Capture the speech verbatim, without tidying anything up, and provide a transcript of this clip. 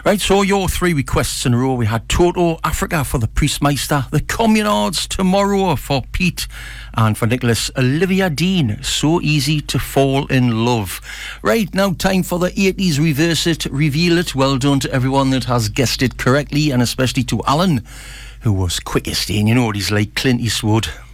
Right, so your three requests in a row. We had Toto Africa for the Priestmeister, the Communards Tomorrow for Pete, and for Nicholas, Olivia Dean, So Easy to Fall in Love. Right, now time for the eighties Reverse It, Reveal It. Well done to everyone that has guessed it correctly, and especially to Alan, who was quickest in. You know what he's like, Clint Eastwood.